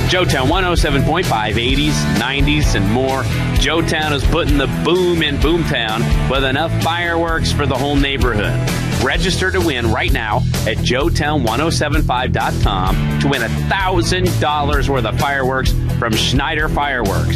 Joetown 107.5, 80s, 90s, and more. Joetown is putting the boom in Boomtown with enough fireworks for the whole neighborhood. Register to win right now at joetown1075.com to win $1,000 worth of fireworks from Schneider Fireworks.